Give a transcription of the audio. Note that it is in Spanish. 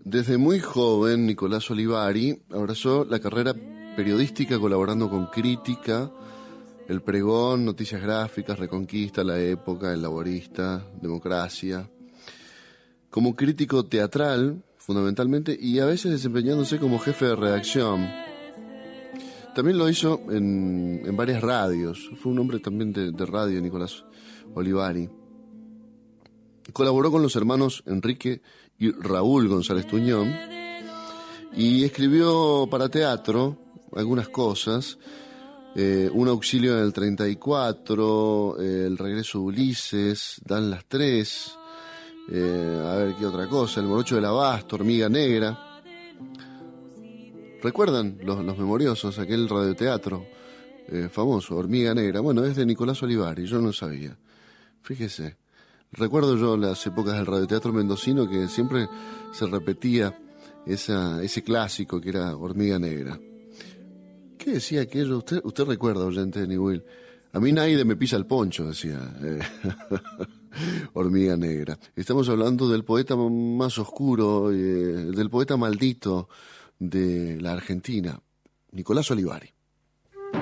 Desde muy joven, Nicolás Olivari abrazó la carrera periodística colaborando con Crítica, El Pregón, Noticias Gráficas, Reconquista, La Época, El Laborista, Democracia. Como crítico teatral, fundamentalmente, y a veces desempeñándose como jefe de redacción. También lo hizo en varias radios. Fue un hombre también de radio, Nicolás Olivari. Colaboró con los hermanos Enrique y Raúl González Tuñón y escribió para teatro algunas cosas. Un auxilio en el 34, El regreso de Ulises, Dan las tres, a ver qué otra cosa, El morocho del abasto, Hormiga Negra. ¿Recuerdan los memoriosos, aquel radioteatro famoso, Hormiga Negra? Bueno, es de Nicolás Olivari, yo no sabía. Fíjese. Recuerdo yo las épocas del radioteatro mendocino que siempre se repetía ese clásico que era Hormiga Negra. ¿Qué decía aquello? Usted recuerda, oyente de New Will. A mí nadie me pisa el poncho, decía Hormiga Negra. Estamos hablando del poeta más oscuro, del poeta maldito de la Argentina, Nicolás Olivari.